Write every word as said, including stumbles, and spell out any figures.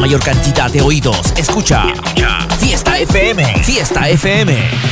mayor cantidad de oídos. Escucha, Escucha. Fiesta F M. Fiesta F M.